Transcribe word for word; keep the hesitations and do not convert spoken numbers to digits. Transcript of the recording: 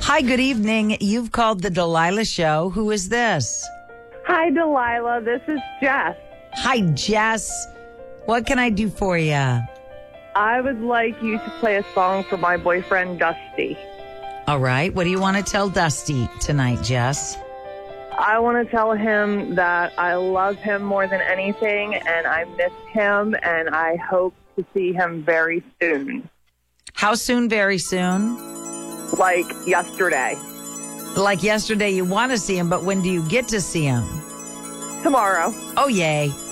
Hi, good evening. You've called the Delilah Show. Who is this? Hi, Delilah. This is Jess. Hi, Jess. What can I do for you? I would like you to play a song for my boyfriend, Dusty. All right. What do you want to tell Dusty tonight, Jess? I want to tell him that I love him more than anything, and I miss him, and I hope to see him very soon. How soon? Very soon? Like yesterday. Like yesterday you want to see him, but when do you get to see him? Tomorrow. Oh, yay.